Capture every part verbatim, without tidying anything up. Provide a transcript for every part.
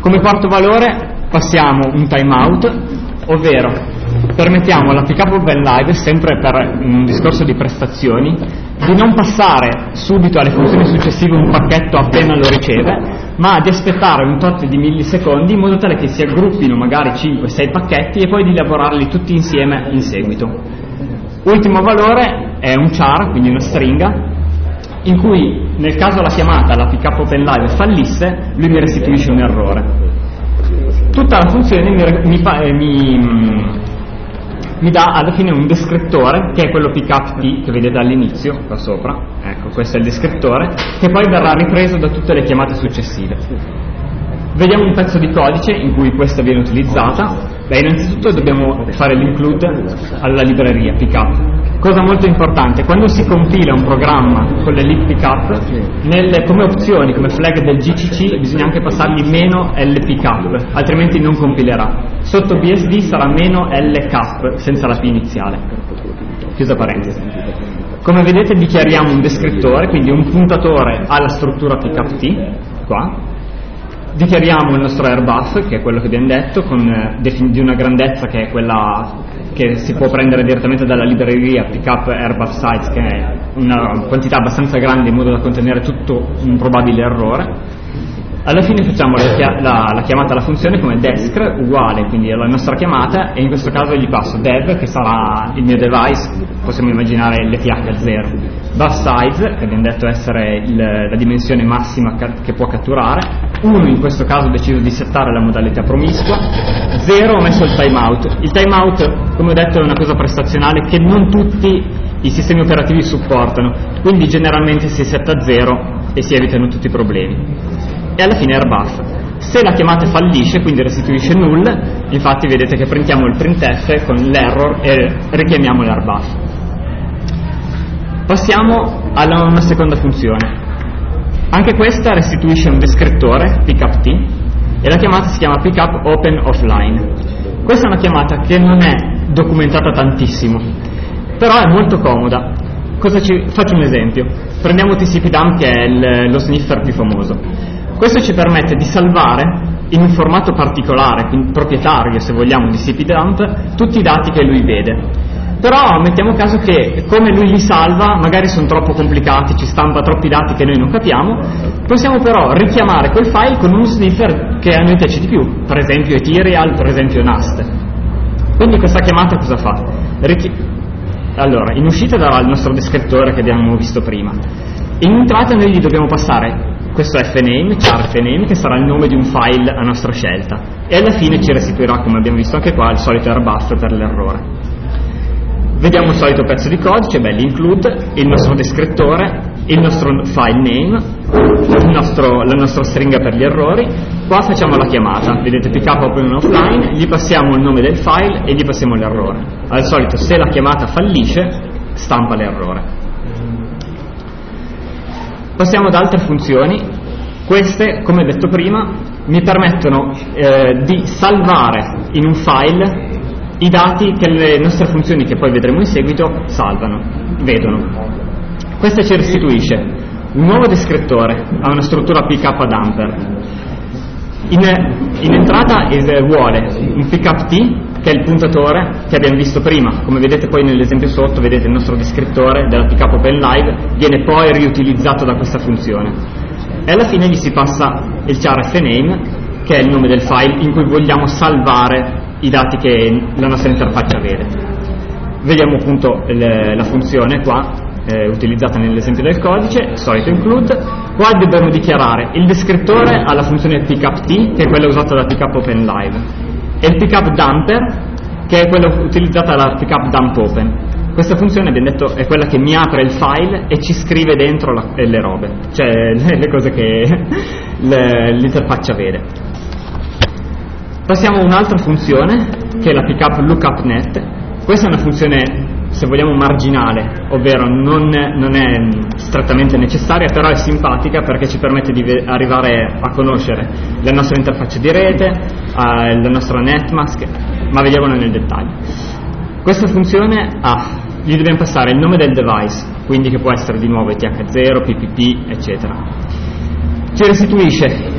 Come quarto valore passiamo un timeout, ovvero permettiamo alla pickup open live, sempre per un discorso di prestazioni, di non passare subito alle funzioni successive un pacchetto appena lo riceve, ma di aspettare un tot di millisecondi in modo tale che si aggruppino magari cinque sei pacchetti e poi di lavorarli tutti insieme in seguito. Ultimo valore è un char, quindi una stringa, in cui nel caso la chiamata alla pickup open live fallisse, lui mi restituisce un errore. Tutta la funzione mi, mi, mi, mi dà alla fine un descrittore, che è quello pickup t che vedete all'inizio, qua sopra, ecco, questo è il descrittore, che poi verrà ripreso da tutte le chiamate successive. Vediamo un pezzo di codice in cui questa viene utilizzata. Beh, innanzitutto dobbiamo fare l'include alla libreria pickup. Cosa molto importante, quando si compila un programma con le lib pickup, nelle, come opzioni, come flag del G C C, bisogna anche passargli meno lpickup, altrimenti non compilerà. Sotto B S D sarà meno lcap, senza la P iniziale. Chiusa parentesi. Come vedete dichiariamo un descrittore, quindi un puntatore alla struttura pickup t, qua. Dichiariamo il nostro airbuff, che è quello che abbiamo detto, con, eh, di una grandezza che è quella che si può prendere direttamente dalla libreria pickup airbuff size, che è una quantità abbastanza grande in modo da contenere tutto un probabile errore. Alla fine facciamo la, la, la chiamata alla funzione come desc uguale quindi alla nostra chiamata, e in questo caso gli passo dev, che sarà il mio device, possiamo immaginare l'E T H zero, buff size, che abbiamo detto essere il, la dimensione massima che può catturare, uno in questo caso ho deciso di settare la modalità promiscua, zero ho messo il timeout. Il timeout, come ho detto, è una cosa prestazionale che non tutti i sistemi operativi supportano, quindi generalmente si setta a zero e si evitano tutti i problemi. E alla fine airbuff. Se la chiamata fallisce, quindi restituisce null, infatti vedete che printiamo il printf con l'error e richiamiamo l'airbuff. Passiamo alla una seconda funzione. Anche questa restituisce un descrittore, pickup t, e la chiamata si chiama pickup open offline. Questa è una chiamata che non è documentata tantissimo, però è molto comoda. Cosa ci... Faccio un esempio. Prendiamo tcpdump, che è il, lo sniffer più famoso. Questo ci permette di salvare in un formato particolare, quindi proprietario se vogliamo di cpdump, tutti i dati che lui vede. Però mettiamo caso che come lui li salva magari sono troppo complicati, ci stampa troppi dati che noi non capiamo, possiamo però richiamare quel file con uno sniffer che a noi piace di più, per esempio Ethereal, per esempio Nast. Quindi questa chiamata cosa fa? Richi- allora, in uscita darà il nostro descrittore che abbiamo visto prima. In entrata noi gli dobbiamo passare questo fname, char fname, che sarà il nome di un file a nostra scelta, e alla fine ci restituirà, come abbiamo visto anche qua, il solito airbuff per l'errore. Vediamo il solito pezzo di codice, beh, l'include, il nostro descrittore, il nostro file name, il nostro, la nostra stringa per gli errori. Qua facciamo la chiamata, vedete pickup open offline, gli passiamo il nome del file e gli passiamo l'errore. Al solito, se la chiamata fallisce, stampa l'errore. Passiamo ad altre funzioni. Queste, come detto prima, mi permettono eh, di salvare in un file i dati che le nostre funzioni, che poi vedremo in seguito, salvano, vedono. Questa ci restituisce un nuovo descrittore a una struttura pickup dumper. In, in entrata eh, vuole un pickup t, che è il puntatore che abbiamo visto prima. Come vedete poi nell'esempio sotto, vedete il nostro descrittore della pickup open live viene poi riutilizzato da questa funzione, e alla fine gli si passa il char fname, che è il nome del file in cui vogliamo salvare i dati che la nostra interfaccia vede. Vediamo appunto le, la funzione qua eh, utilizzata nell'esempio del codice, solito include. Qua dobbiamo dichiarare il descrittore alla funzione pickup t, che è quella usata da pickup open live, e il pickup dumper, che è quella utilizzata dalla pickup dump open. Questa funzione, abbiamo detto, è quella che mi apre il file e ci scrive dentro la, le robe, cioè le, le cose che le, l'interfaccia vede. Passiamo a un'altra funzione, che è la pickup lookupnet. Questa è una funzione, se vogliamo, marginale, ovvero non, non è strettamente necessaria, però è simpatica perché ci permette di ve- arrivare a conoscere la nostra interfaccia di rete, eh, la nostra netmask, ma vediamola nel dettaglio. Questa funzione ha, gli dobbiamo passare il nome del device, quindi che può essere di nuovo E T H zero, P P P, eccetera. Ci restituisce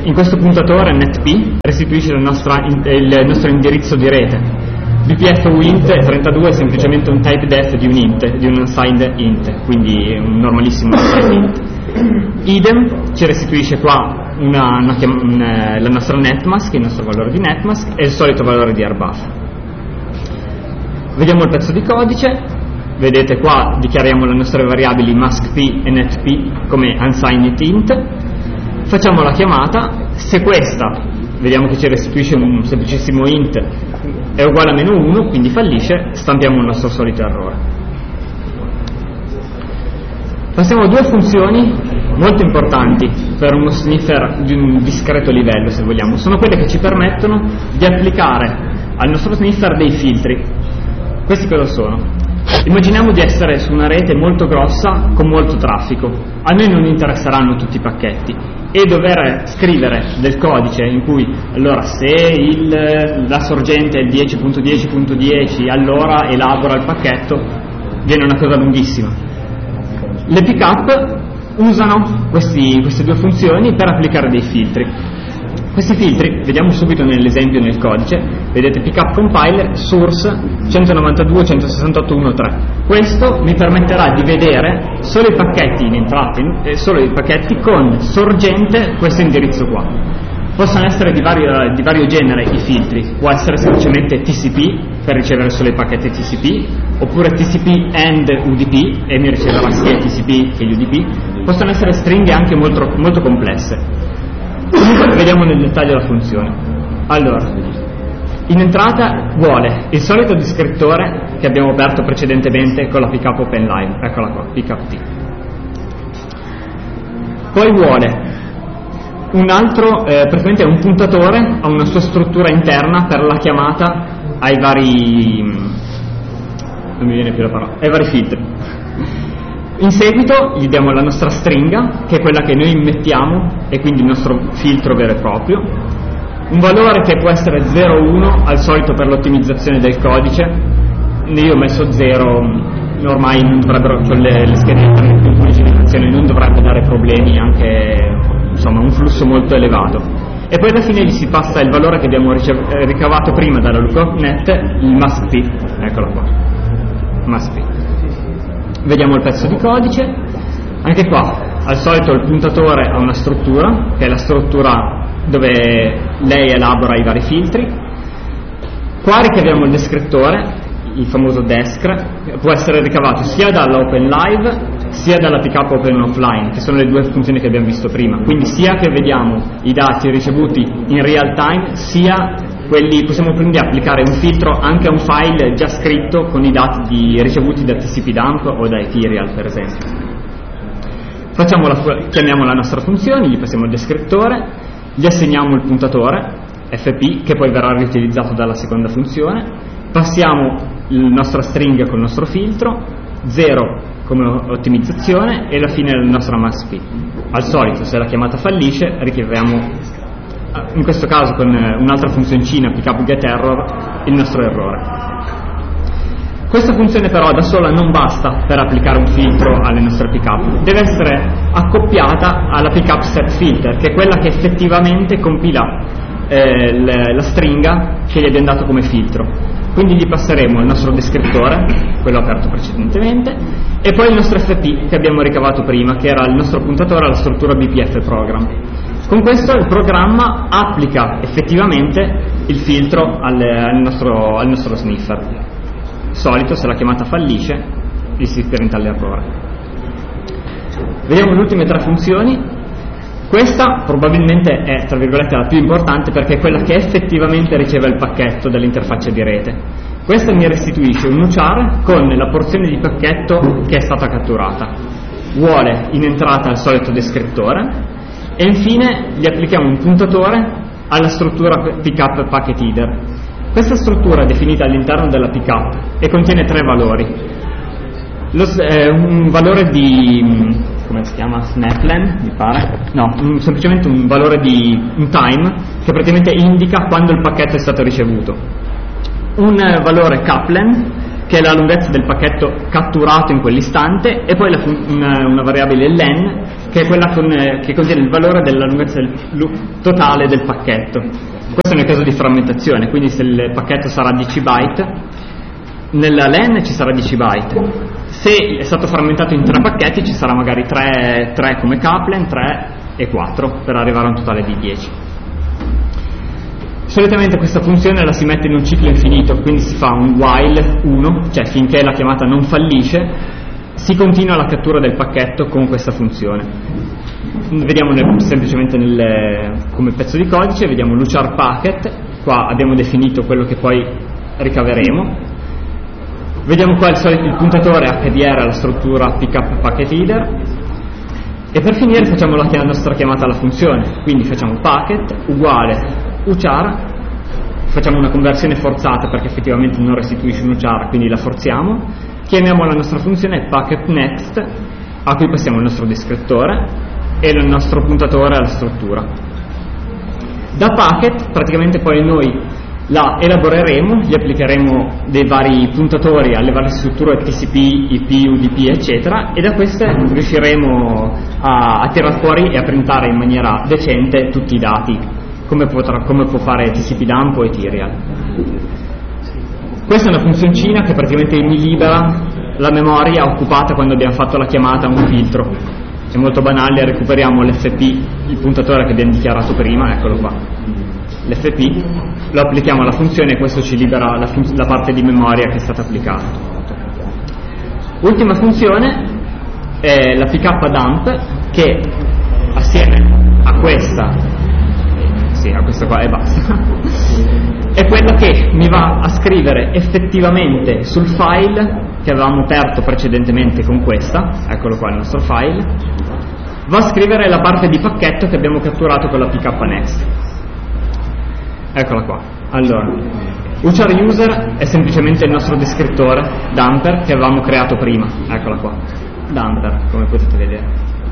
in questo puntatore netp restituisce la nostra, il nostro indirizzo di rete. bpf-uint trentadue è semplicemente un typedef di un int, di un unsigned int, quindi un normalissimo unsigned int. Idem ci restituisce qua una, una, una, la nostra netmask, il nostro valore di netmask e il solito valore di rbuf. Vediamo il pezzo di codice. Vedete qua dichiariamo le nostre variabili maskp e netp come unsigned int. Facciamo la chiamata. Se questa, vediamo che ci restituisce un semplicissimo int, è uguale a meno uno, quindi fallisce, stampiamo il nostro solito errore. Passiamo a due funzioni molto importanti per uno sniffer di un discreto livello, se vogliamo. Sono quelle che ci permettono di applicare al nostro sniffer dei filtri. Questi cosa sono? Immaginiamo di essere su una rete molto grossa con molto traffico. A noi non interesseranno tutti i pacchetti e dover scrivere del codice in cui allora se il, la sorgente è dieci punto dieci punto dieci allora elabora il pacchetto, viene una cosa lunghissima. Le pickup usano questi, queste due funzioni per applicare dei filtri. Questi filtri, vediamo subito nell'esempio nel codice, vedete pickup compiler source centonovantadue centosessantotto punto uno punto tre. Questo mi permetterà di vedere solo i pacchetti in entrata, eh, solo i pacchetti con sorgente questo indirizzo qua. Possono essere di vario, di vario genere i filtri, può essere semplicemente T C P per ricevere solo i pacchetti T C P, oppure T C P and U D P e mi riceverà sia T C P che U D P. Possono essere stringhe anche molto, molto complesse. Comunque vediamo nel dettaglio la funzione. Allora, in entrata vuole il solito descrittore che abbiamo aperto precedentemente con la pickup open line, eccola qua, pickup T. Poi vuole un altro, eh, praticamente un puntatore a una sua struttura interna per la chiamata ai vari, non mi viene più la parola, ai vari filtri. In seguito gli diamo la nostra stringa, che è quella che noi immettiamo e quindi il nostro filtro vero e proprio, un valore che può essere zero o uno, al solito per l'ottimizzazione del codice. Io ho messo zero, ormai non dovrebbero, con le, le schede di ultima generazione non dovrebbe dare problemi, anche insomma un flusso molto elevato. E poi alla fine gli si passa il valore che abbiamo ricev- ricavato prima dalla lookup.net, il maskp, eccolo qua, maskp. Vediamo il pezzo di codice. Anche qua al solito il puntatore ha una struttura, che è la struttura dove lei elabora i vari filtri. Qua ricaviamo il descrittore, il famoso desc, può essere ricavato sia dall'open live sia dalla pickup open offline, che sono le due funzioni che abbiamo visto prima, quindi sia che vediamo i dati ricevuti in real time, sia quelli possiamo quindi applicare un filtro anche a un file già scritto con i dati di, ricevuti da T C P dump o da Ethereal per esempio. Facciamo la, chiamiamo la nostra funzione, gli passiamo il descrittore, gli assegniamo il puntatore fp che poi verrà riutilizzato dalla seconda funzione, passiamo la nostra stringa con il nostro filtro, zero come ottimizzazione e alla fine la nostra maskp. Al solito se la chiamata fallisce richiamiamo in questo caso con un'altra funzioncina pickup get error il nostro errore. Questa funzione però da sola non basta per applicare un filtro alle nostre pickup, deve essere accoppiata alla pickup set filter, che è quella che effettivamente compila eh, le, la stringa che gli abbiamo dato come filtro. Quindi gli passeremo il nostro descrittore, quello aperto precedentemente, e poi il nostro fp che abbiamo ricavato prima, che era il nostro puntatore alla struttura bpf program. Con questo il programma applica effettivamente il filtro al, al, nostro, al nostro sniffer. Solito, se la chiamata fallisce, gli si printa l'errore. Vediamo le ultime tre funzioni. Questa probabilmente è, tra virgolette, la più importante perché è quella che effettivamente riceve il pacchetto dall'interfaccia di rete. Questa mi restituisce un UChar con la porzione di pacchetto che è stata catturata. Vuole in entrata il solito descrittore e infine gli applichiamo un puntatore alla struttura pickup packet header. Questa struttura è definita all'interno della pickup e contiene tre valori. Lo, eh, un valore di, come si chiama, snaplen, mi pare? No, un, semplicemente un valore di un time che praticamente indica quando il pacchetto è stato ricevuto. Un eh, valore caplen che è la lunghezza del pacchetto catturato in quell'istante, e poi la fun- una, una variabile len, che è quella con, eh, che contiene il valore della lunghezza del, lu- totale del pacchetto. Questo nel caso di frammentazione, quindi se il pacchetto sarà dieci byte, nella len ci sarà dieci byte. Se è stato frammentato in tre pacchetti ci sarà magari tre, tre come Kaplan, tre e quattro, per arrivare a un totale di dieci. Solitamente questa funzione la si mette in un ciclo infinito, quindi si fa un while uno, cioè finché la chiamata non fallisce, si continua la cattura del pacchetto con questa funzione. Vediamo nel, semplicemente nel, come pezzo di codice, vediamo luchar packet, qua abbiamo definito quello che poi ricaveremo. Vediamo qua il, solito, il puntatore H D R alla struttura pickup packet header, e per finire facciamo la, la nostra chiamata alla funzione, quindi facciamo packet uguale uchar, facciamo una conversione forzata perché effettivamente non restituisce un uchar, quindi la forziamo, chiamiamo la nostra funzione packet next, a cui passiamo il nostro descrittore e il nostro puntatore alla struttura. Da packet praticamente poi noi la elaboreremo, gli applicheremo dei vari puntatori alle varie strutture T C P, I P, U D P eccetera, e da queste riusciremo a, a tirare fuori e a printare in maniera decente tutti i dati, come, potrà, come può fare T C P dump o Ethereal. Questa è una funzioncina che praticamente mi libera la memoria occupata quando abbiamo fatto la chiamata a un filtro. È molto banale, recuperiamo l'F P, il puntatore che abbiamo dichiarato prima, eccolo qua, l'F P, lo applichiamo alla funzione e questo ci libera la, fun- la parte di memoria che è stata applicata. Ultima funzione è la pk dump, che assieme a questa, sì, a questa qua e basta, è quella che mi va a scrivere effettivamente sul file che avevamo aperto precedentemente con questa, eccolo qua il nostro file, va a scrivere la parte di pacchetto che abbiamo catturato con la pk next. Eccola qua. Allora, uchar user è semplicemente il nostro descrittore dumper che avevamo creato prima, eccola qua, dumper, come potete vedere.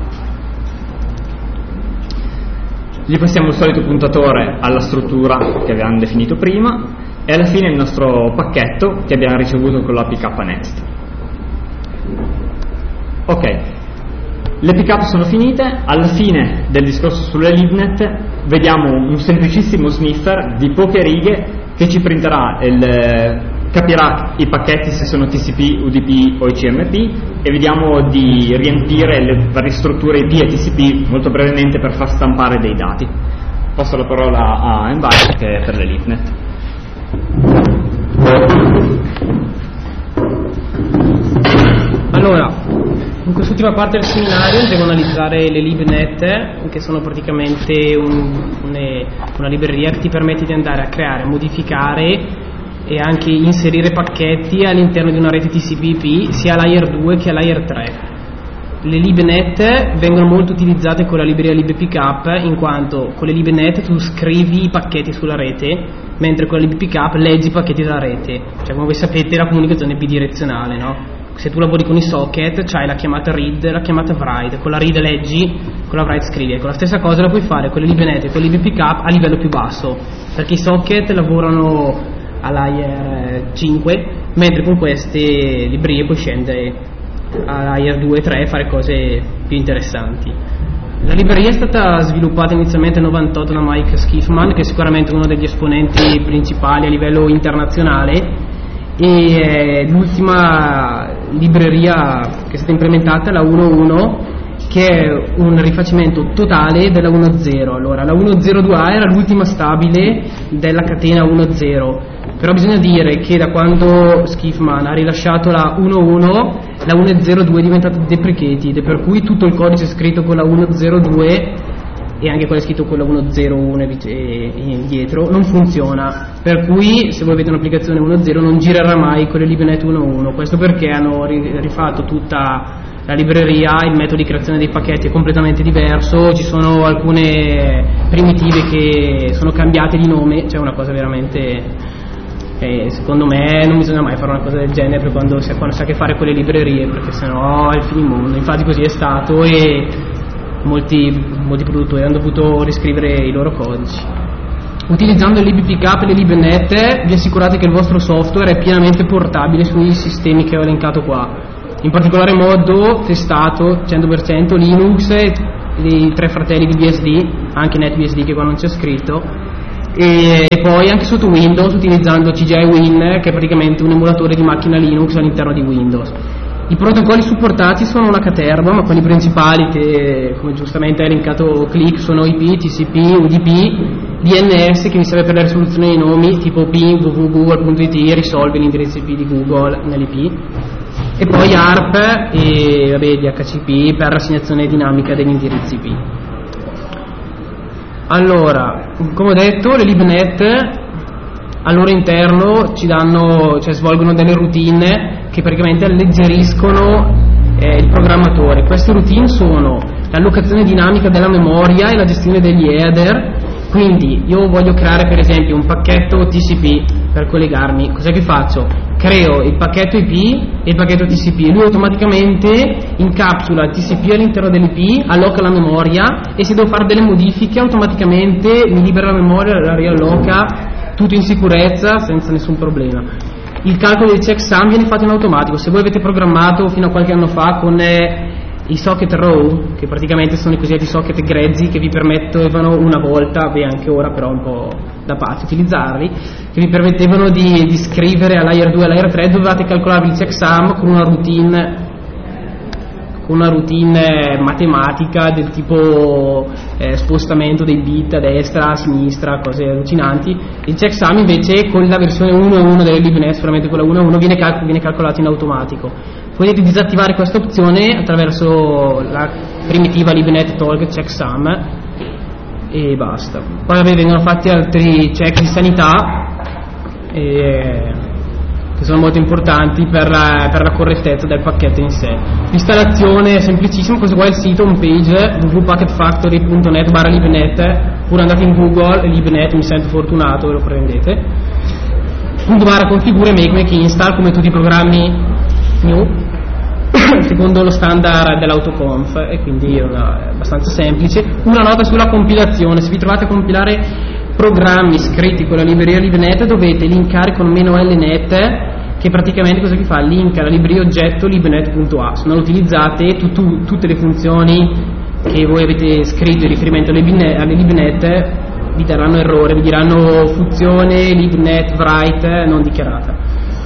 Gli passiamo il solito puntatore alla struttura che avevamo definito prima e alla fine il nostro pacchetto che abbiamo ricevuto con la pk next. Ok, le pickup sono finite. Alla fine del discorso sulle libnet vediamo un semplicissimo sniffer di poche righe che ci printerà il, capirà i pacchetti se sono T C P, U D P o I C M P, e vediamo di riempire le varie strutture I P e T C P molto brevemente per far stampare dei dati. Passo la parola a Envite che è per le libnet. Allora, in quest'ultima parte del seminario andremo a analizzare le libnet, che sono praticamente un, une, una libreria che ti permette di andare a creare, modificare e anche inserire pacchetti all'interno di una rete T C P I P sia a layer due che a layer tre. Le libnet vengono molto utilizzate con la libreria libpckup, in quanto con le libnet tu scrivi i pacchetti sulla rete, mentre con la libpckup leggi i pacchetti dalla rete. Cioè, come voi sapete, la comunicazione è bidirezionale, no? Se tu lavori con i socket c'hai la chiamata read e la chiamata write, con la read leggi, con la write scrivi. Ecco, la stessa cosa la puoi fare con le libnet e con le libpckup a livello più basso, perché i socket lavorano a layer cinque, mentre con queste librerie puoi scendere a layer due e tre e fare cose più interessanti. La libreria è stata sviluppata inizialmente nel novantotto da Mike Schiffman, che è sicuramente uno degli esponenti principali a livello internazionale, e eh, l'ultima libreria che è stata implementata è la uno punto uno, che è un rifacimento totale della uno punto zero. Allora, la uno punto zero due A era l'ultima stabile della catena uno punto zero, però bisogna dire che da quando Schiffman ha rilasciato la uno punto uno, la uno punto zero due è diventata deprecated, per cui tutto il codice scritto con la uno punto zero due e anche quello scritto con la uno punto zero uno e dietro non funziona, per cui se voi avete un'applicazione uno punto zero non girerà mai con le libnet uno punto uno. Questo perché hanno rifatto tutta la libreria, il metodo di creazione dei pacchetti è completamente diverso, ci sono alcune primitive che sono cambiate di nome, cioè una cosa veramente, eh, secondo me non bisogna mai fare una cosa del genere per quando si, quando si ha a che fare con le librerie, perché sennò è il finimondo. Infatti così è stato e molti, molti produttori hanno dovuto riscrivere i loro codici. Utilizzando il libpckup e le libnet vi assicurate che il vostro software è pienamente portabile sui sistemi che ho elencato qua. In particolare modo testato cento per cento Linux, i tre fratelli di B S D, anche NetBSD che qua non c'è scritto, e poi anche sotto Windows utilizzando C G I Win, che è praticamente un emulatore di macchina Linux all'interno di Windows. I protocolli supportati sono una caterva, ma quelli principali che, come giustamente ha elencato Click, sono I P, T C P, U D P, D N S che mi serve per la risoluzione dei nomi, tipo ping www punto google punto it, risolve l'indirizzo I P di Google nell'I P, e poi A R P e vabbè, D H C P per l'assegnazione dinamica degli indirizzi I P. Allora, come ho detto, le libnet al loro interno ci danno, cioè svolgono delle routine che praticamente alleggeriscono eh, il programmatore. Queste routine sono l'allocazione dinamica della memoria e la gestione degli header. Quindi io voglio creare per esempio un pacchetto T C P per collegarmi, cos'è che faccio? Creo il pacchetto I P e il pacchetto T C P, lui automaticamente incapsula il T C P all'interno dell'I P, alloca la memoria, e se devo fare delle modifiche automaticamente mi libera la memoria, la rialloca, tutto in sicurezza senza nessun problema. Il calcolo dei checksum viene fatto in automatico. Se voi avete programmato fino a qualche anno fa con eh, i socket row, che praticamente sono i cosiddetti socket grezzi che vi permettevano una volta, beh anche ora però un po' da pazzi utilizzarli, che vi permettevano di, di scrivere a layer due e a layer tre, dovevate calcolare il checksum con una routine con una routine matematica del tipo eh, spostamento dei bit a destra, a sinistra, cose allucinanti. Il checksum invece con la versione uno punto uno delle libnet, solamente quella uno punto uno, viene, cal- viene calcolato in automatico. Potete disattivare questa opzione attraverso la primitiva libnet talk checksum e basta. Poi vabbè, vengono fatti altri check di sanità e che sono molto importanti per la, per la correttezza del pacchetto in sé. L'installazione è semplicissima, questo qua è il sito, home page w w w punto packet factory punto net barra libnet, oppure andate in Google, libnet, mi sento fortunato, ve lo prendete, punto barra configura e make make install, come tutti i programmi new, secondo lo standard dell'autoconf, e quindi è, una, è abbastanza semplice. Una nota sulla compilazione: se vi trovate a compilare programmi scritti con la libreria libnet dovete linkare con meno lnet, che praticamente cosa vi fa? Linka la libreria oggetto libnet.a. Se non lo utilizzate tu, tu, tutte le funzioni che voi avete scritto in riferimento alle, bine, alle libnet vi daranno errore, vi diranno funzione libnet write non dichiarata,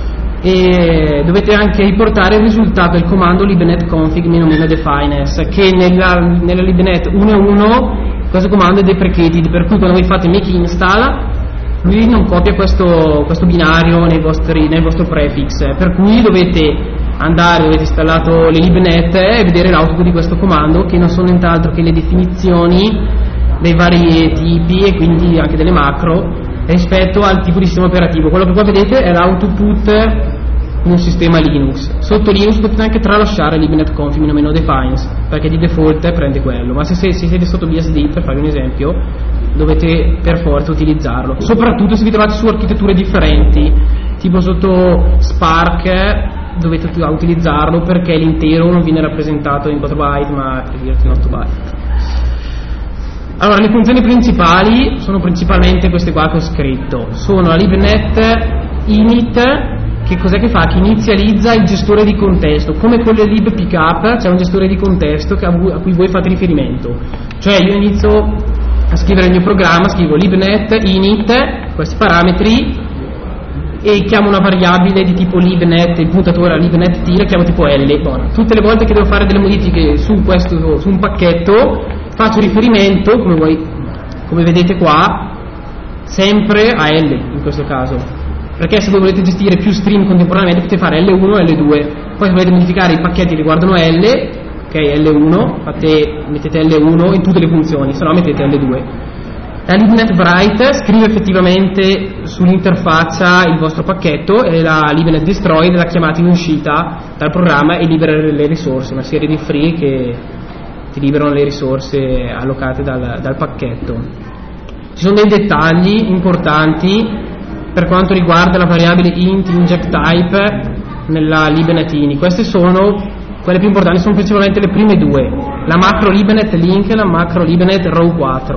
e dovete anche riportare il risultato del comando libnet config-defines, che nella, nella libnet uno punto uno questo comando è deprecated, per cui quando voi fate make install lui non copia questo, questo binario nei vostri, nel vostro prefix, per cui dovete andare dove avete installato le libnet e vedere l'output di questo comando, che non sono nient'altro che le definizioni dei vari tipi e quindi anche delle macro rispetto al tipo di sistema operativo. Quello che qua vedete è l'output in un sistema Linux. Sotto Linux potete anche tralasciare libnet config-defines, perché di default prende quello, ma se, se, se siete sotto B S D, per fare un esempio, dovete per forza utilizzarlo, soprattutto se vi trovate su architetture differenti, tipo sotto Spark dovete utilizzarlo perché l'intero non viene rappresentato in quattro byte ma in otto byte. Allora, le funzioni principali sono principalmente queste qua che ho scritto. Sono la libnet init, che cos'è che fa? Che inizializza il gestore di contesto. Come con le libpckup c'è un gestore di contesto a cui voi fate riferimento. Cioè io inizio a scrivere il mio programma, scrivo libnet init, questi parametri, e chiamo una variabile di tipo libnet, il puntatore a libnet t, la chiamo tipo L. Buono. Tutte le volte che devo fare delle modifiche su, questo, su un pacchetto faccio riferimento, come, voi, come vedete qua, sempre a L in questo caso. Perché se voi volete gestire più stream contemporaneamente potete fare L uno e L due, poi se volete modificare i pacchetti che riguardano L, ok, L uno, fate, mettete L uno in tutte le funzioni, se no mettete L due. La libnet write scrive effettivamente sull'interfaccia il vostro pacchetto, e la libnet destroy la chiamate in uscita dal programma e libera le risorse, una serie di free che ti liberano le risorse allocate dal, dal pacchetto. Ci sono dei dettagli importanti per quanto riguarda la variabile int inject type nella libnet ini. Queste sono quelle più importanti, sono principalmente le prime due, la macro libnet link e la macro libnet row quattro.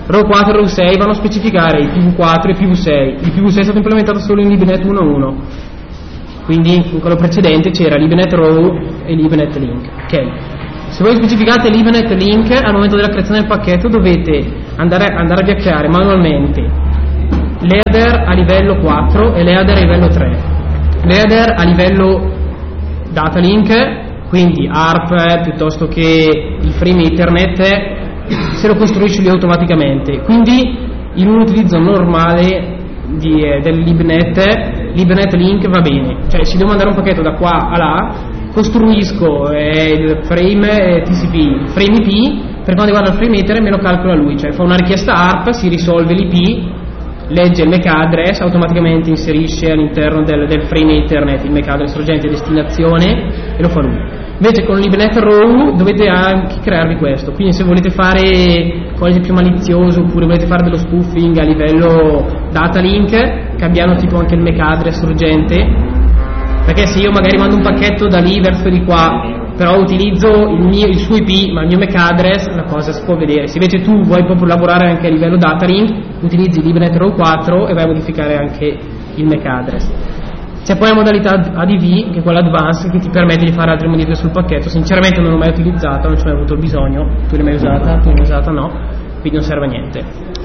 row quattro e row sei vanno a specificare il P V quattro e il P V sei. Il P V sei è stato implementato solo in libnet uno punto uno, quindi in quello precedente c'era libnet row e libnet link. Ok, se voi specificate libnet link al momento della creazione del pacchetto dovete andare, andare a vecchiare manualmente l'header a livello quattro e l'header a livello tre. L'header a livello data link, quindi A R P piuttosto che il frame internet, se lo costruisce lui automaticamente, quindi in un utilizzo normale di, eh, del libnet, libnet link va bene, cioè se devo mandare un pacchetto da qua a là, costruisco eh, il frame eh, T C P, il frame I P, per quando guarda il frame emitter me lo calcola lui, cioè fa una richiesta A R P, si risolve l'I P, legge il M A C address, automaticamente inserisce all'interno del, del frame internet il M A C address sorgente e destinazione e lo fa lui. Invece con libnet row dovete anche crearvi questo, quindi se volete fare qualcosa più malizioso oppure volete fare dello spoofing a livello data link, cambiano tipo anche il M A C address sorgente, perché se io magari mando un pacchetto da lì verso di qua, però utilizzo il, mio, il suo I P ma il mio M A C address, la cosa si può vedere. Se invece tu vuoi proprio lavorare anche a livello data link, utilizzi libnet row quattro e vai a modificare anche il M A C address. C'è poi la modalità A D V, che è quella advanced, che ti permette di fare altre modifiche sul pacchetto. Sinceramente non l'ho mai utilizzata, non ci ho mai avuto il bisogno. Tu l'hai mai usata? Tu l'hai mai usata? No, quindi non serve a niente.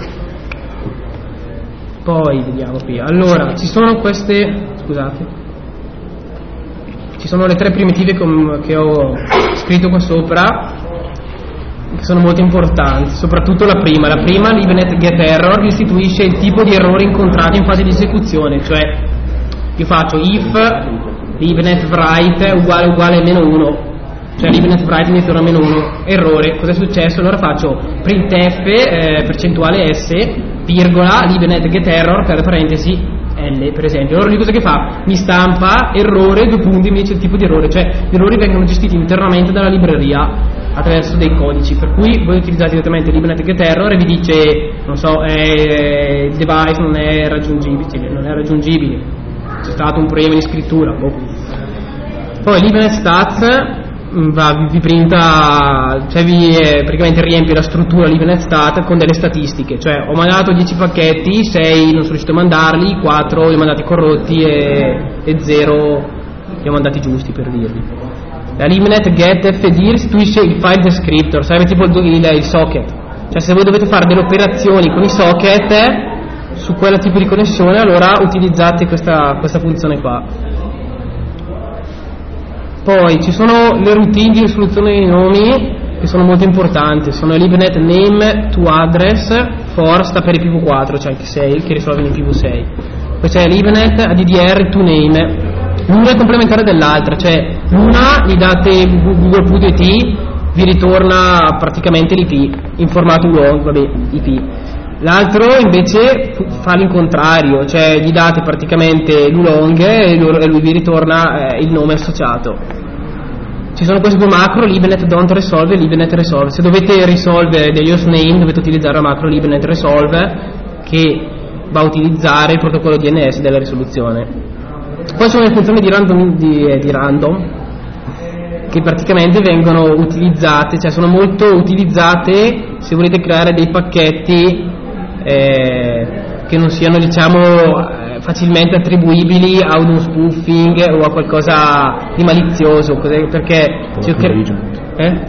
Poi vediamo qui. Allora, ci sono queste, scusate, ci sono le tre primitive che ho scritto qua sopra, che sono molto importanti, soprattutto la prima. La prima, libnet get error, che istituisce il tipo di errore incontrato in fase di esecuzione, cioè io faccio if libnet write uguale uguale meno uno, cioè libnet write mi torna meno uno, errore, cosa è successo? Allora faccio printf eh, percentuale s virgola libnet get error per parentesi L per esempio. Allora lui cosa che fa? Mi stampa errore, due punti, mi dice il tipo di errore, cioè gli errori vengono gestiti internamente dalla libreria attraverso dei codici, per cui voi utilizzate direttamente libnet get error e vi dice, non so, eh, il device non è raggiungibile, non è raggiungibile, c'è stato un problema di scrittura, boh. Poi libnet stats va, vi printa, cioè vi eh, praticamente riempie la struttura libnet stat con delle statistiche, cioè ho mandato dieci pacchetti, sei non sono riuscito a mandarli, quattro li ho mandati corrotti e, e zero li ho mandati giusti, per dirvi. La libnet get fd restituisce il file descriptor, sarebbe tipo il, il, il socket, cioè se voi dovete fare delle operazioni con i socket eh, su quel tipo di connessione, allora utilizzate questa, questa funzione qua. Poi ci sono le routine di risoluzione dei nomi che sono molto importanti, sono libnet name to address for sta per i P V quattro, cioè anche sei che risolvono i P V sei. Poi c'è libnet addr to name, l'una è complementare dell'altra, cioè l'una gli date google.it, vi ritorna praticamente l'I P in formato long, vabbè, I P. L'altro invece fa l'incontrario, cioè gli date praticamente l'ulong e lui vi ritorna eh, il nome associato. Ci sono queste due macro, libnet don't resolve e libnet resolve. Se dovete risolvere degli hostname dovete utilizzare la macro libnet resolve, che va a utilizzare il protocollo D N S della risoluzione. Poi sono le funzioni di random, di, eh, di random che praticamente vengono utilizzate, cioè sono molto utilizzate se volete creare dei pacchetti Eh, che non siano, diciamo, eh, facilmente attribuibili a uno spoofing o a qualcosa di malizioso, perché eh?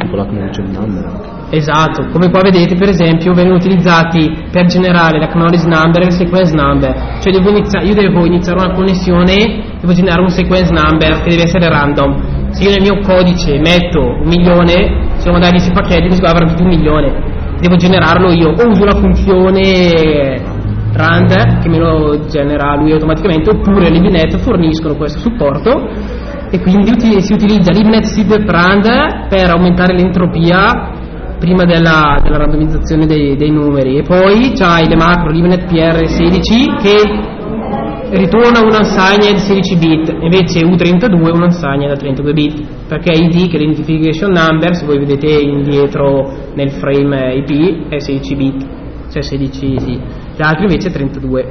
Esatto, come qua vedete per esempio vengono utilizzati per generare l'acknowledge number e il sequence number, cioè devo iniziare, io devo iniziare una connessione, devo generare un sequence number che deve essere random. Se io nel mio codice metto un milione, se devo mandare dieci pacchetti mi avrà tutti un milione, devo generarlo io, o uso la funzione rand che me lo genera lui automaticamente, oppure libnet forniscono questo supporto e quindi uti- si utilizza libnet seed rand per aumentare l'entropia prima della, della randomizzazione dei, dei numeri, e poi c'hai le macro libnet P R sedici che ritorna un unsigned sedici bit, invece U trentadue un unsigned da trentadue bit, perché I D, che è l'identification number, se voi vedete indietro nel frame I P, è sedici bit, cioè sedici, sì, gli altri invece trentadue.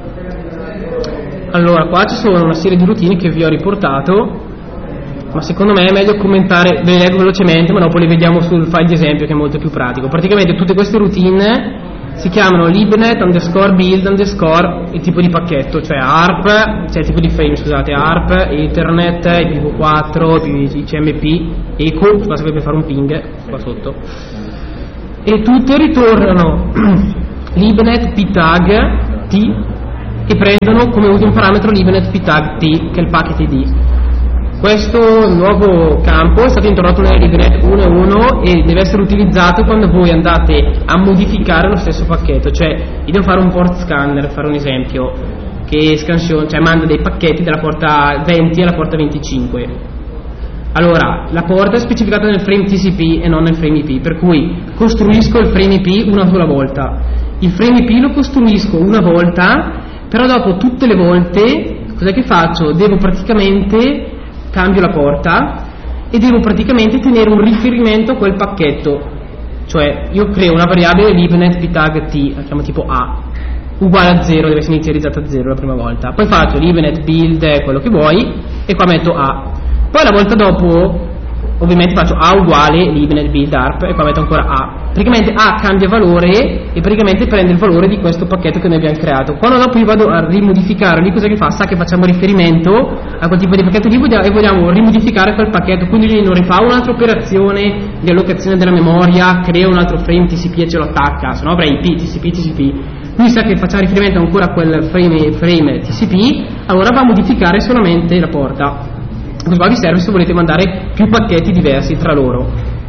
Allora qua ci sono una serie di routine che vi ho riportato, ma secondo me è meglio commentare, ve le leggo velocemente ma dopo le vediamo sul file di esempio che è molto più pratico. Praticamente tutte queste routine si chiamano libnet underscore build underscore il tipo di pacchetto, cioè A R P, cioè il tipo di frame, scusate, A R P, Ethernet, I P v quattro, I C M P, Eco, basta per fare un ping qua sotto, e tutte ritornano libnet ptag t e prendono come ultimo parametro libnet ptag t, che è il packet I D. Questo nuovo campo è stato introdotto nella libnet uno punto uno e deve essere utilizzato quando voi andate a modificare lo stesso pacchetto, cioè io devo fare un port scanner, fare un esempio, che scansione, cioè manda dei pacchetti dalla porta venti alla porta venticinque. Allora, la porta è specificata nel frame T C P e non nel frame I P, per cui costruisco il frame I P una sola volta. Il frame I P lo costruisco una volta, però dopo tutte le volte cos'è che faccio? Devo praticamente cambio la porta e devo praticamente tenere un riferimento a quel pacchetto, cioè io creo una variabile libnet ptag t, la chiamo tipo A, uguale a zero, deve essere inizializzata a zero la prima volta, poi faccio libnet build quello che vuoi e qua metto A, poi la volta dopo ovviamente faccio A uguale libnet build arp e qua metto ancora A, praticamente A cambia valore e praticamente prende il valore di questo pacchetto che noi abbiamo creato. Quando dopo io vado a rimodificare lì, cosa che fa? Sa che facciamo riferimento a quel tipo di pacchetto lì e vogliamo rimodificare quel pacchetto, quindi lui non rifà un'altra operazione di allocazione della memoria, crea un altro frame T C P e ce lo attacca, se no avrei I P, T C P, T C P. Lui sa che facciamo riferimento ancora a quel frame, frame T C P, allora va a modificare solamente la porta. Questo qua vi serve se volete mandare più pacchetti diversi tra loro.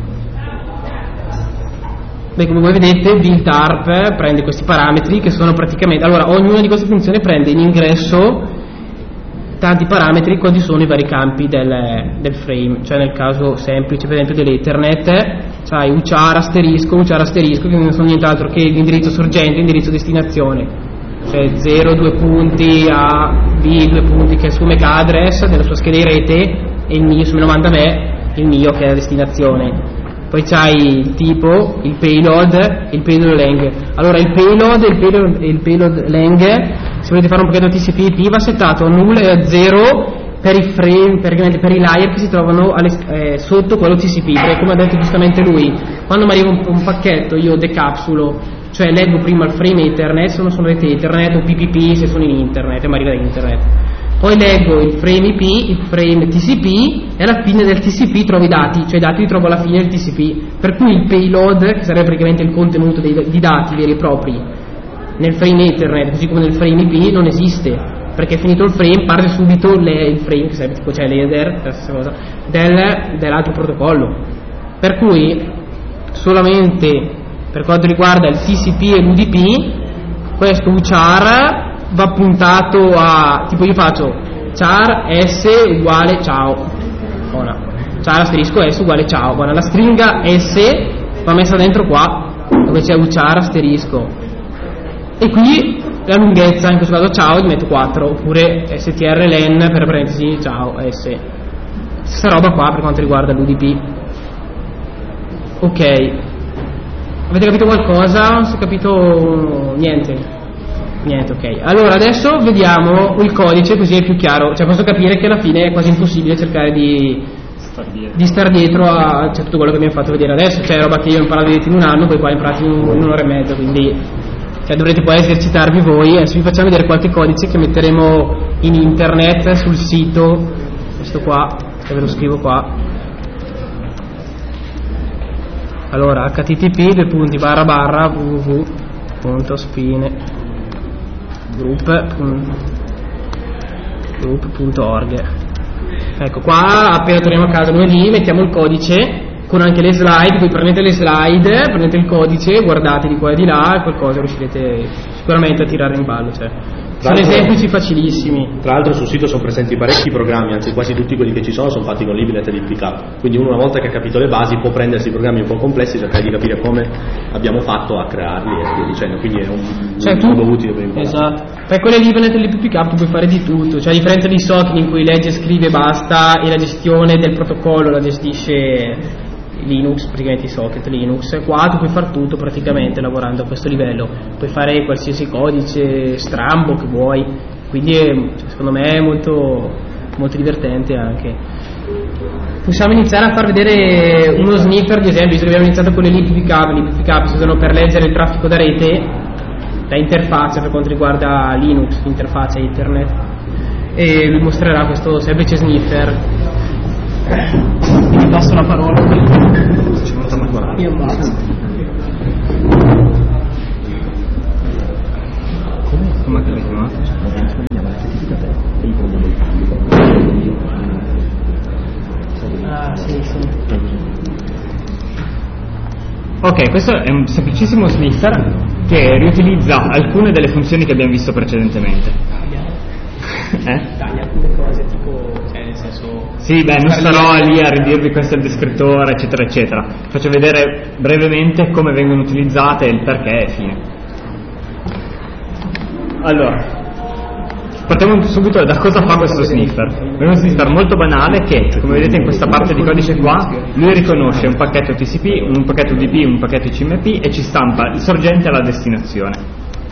Beh, come voi vedete, build arp prende questi parametri che sono praticamente, allora ognuna di queste funzioni prende in ingresso tanti parametri quali sono i vari campi del, del frame, cioè nel caso semplice per esempio dell'Ethernet c'hai uchar asterisco, uchar asterisco che non sono nient'altro che l'indirizzo sorgente e l'indirizzo destinazione, cioè zero, due punti, A, B, due punti che è il suo M A C address della sua scheda di rete e il mio su novanta me, il mio che è la destinazione. Poi c'hai il tipo, il payload e il payload lang. Allora il payload e il payload, il payload lang, se volete fare un pacchetto T C P I P va settato a null e a zero per i frame, per, per i layer che si trovano alle, eh, sotto quello T C P, perché come ha detto giustamente lui, quando mi arriva un, un pacchetto io decapsulo, cioè leggo prima il frame Ethernet se non sono rete Ethernet o P P P se sono in internet e mi arriva da internet, poi leggo il frame I P, il frame T C P e alla fine del T C P trovo i dati, cioè i dati li trovo alla fine del T C P, per cui il payload, che sarebbe praticamente il contenuto dei, di dati veri e propri nel frame Ethernet così come nel frame I P non esiste, perché finito il frame parte subito le, il frame, che sarebbe tipo, cioè l'header, la stessa cosa, del, dell'altro protocollo, per cui solamente per quanto riguarda il T C P e l'U D P questo uchar va puntato a, tipo io faccio char s uguale ciao, buona, char asterisco s uguale ciao, buona, la stringa s va messa dentro qua dove c'è uchar asterisco e qui la lunghezza, in questo caso ciao gli metto quattro, oppure strlen per parentesi ciao s, stessa roba qua per quanto riguarda l'U D P. Ok, avete capito qualcosa? Non si è capito niente? Niente, ok. Allora adesso vediamo il codice così è più chiaro, cioè posso capire che alla fine è quasi impossibile cercare di star dietro, di star dietro a cioè, tutto quello che mi hanno fatto vedere adesso, cioè roba che io ho imparato in un anno, poi qua ho imparato in, un, in un'ora e mezza, quindi cioè, dovrete poi esercitarvi voi. Adesso vi facciamo vedere qualche codice che metteremo in internet sul sito, questo qua, che ve lo scrivo qua. Allora h t t p due punti barra barra w w w punto spine group punto org. Ecco qua, appena torniamo a casa lunedì mettiamo il codice con anche le slide, voi prendete le slide, prendete il codice, guardate di qua e di là e qualcosa riuscirete sicuramente a tirare in ballo, cioè. Sono esemplici facilissimi. Tra l'altro sul sito sono presenti parecchi programmi, anzi quasi tutti quelli che ci sono sono fatti con libnet e D P K, quindi uno una volta che ha capito le basi può prendersi programmi un po' complessi e cercare di capire come abbiamo fatto a crearli e via dicendo, quindi è un, cioè, un tu, modo utile per imparare. Esatto, per quelle libnet e D P K tu puoi fare di tutto, cioè a differenza di socket in cui legge, scrive e basta e la gestione del protocollo la gestisce Linux, praticamente i socket Linux, qua tu puoi far tutto praticamente lavorando a questo livello, puoi fare qualsiasi codice strambo che vuoi, quindi è, cioè, secondo me è molto, molto divertente anche. Possiamo iniziare a far vedere uno sniffer di esempio, visto che abbiamo iniziato con le lib pickup. Le lib pickup si usano per leggere il traffico da rete, da interfaccia per quanto riguarda Linux, l'interfaccia internet, e lui mostrerà questo semplice sniffer. Vi passo la parola. Io basta. Come che l'hai chiamato? Ah, sì, sì. Ok, questo è un semplicissimo sniffer che riutilizza alcune delle funzioni che abbiamo visto precedentemente. Eh? Taglia alcune cose, tipo, cioè nel senso... Sì, beh, non starò lì a ridirvi questo è il descrittore, eccetera, eccetera. Faccio vedere brevemente come vengono utilizzate, il perché e fine. Allora, partiamo subito da cosa fa questo sniffer. È uno sniffer molto banale che, come vedete in questa parte di codice qua, lui riconosce un pacchetto T C P, un pacchetto U D P, un pacchetto C M P e ci stampa il sorgente alla destinazione.